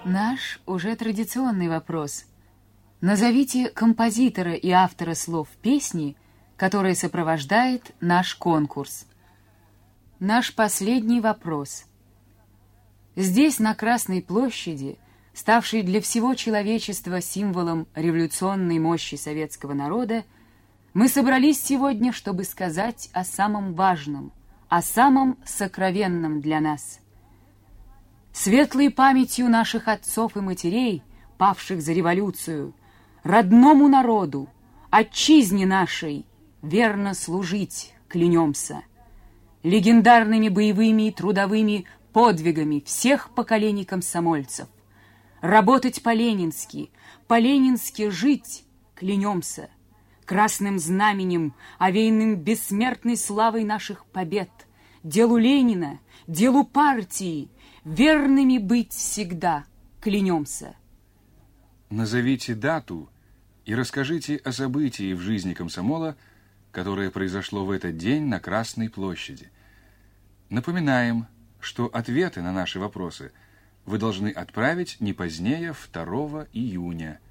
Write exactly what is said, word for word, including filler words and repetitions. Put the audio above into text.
Наш уже традиционный вопрос. Назовите композитора и автора слов песни, которая сопровождает наш конкурс. Наш последний вопрос. Здесь, на Красной площади, ставшей для всего человечества символом революционной мощи советского народа, мы собрались сегодня, чтобы сказать о самом важном, о самом сокровенном для нас. Светлой памятью наших отцов и матерей, павших за революцию, родному народу, отчизне нашей, верно служить клянемся. Легендарными боевыми и трудовыми подвигами всех поколений комсомольцев. Работать по-ленински, по-ленински жить клянемся. Красным знаменем, овеянным бессмертной славой наших побед, делу Ленина, делу партии, верными быть всегда, клянемся. Назовите дату и расскажите о событии в жизни комсомола, которое произошло в этот день на Красной площади. Напоминаем, что ответы на наши вопросы вы должны отправить не позднее второго июня.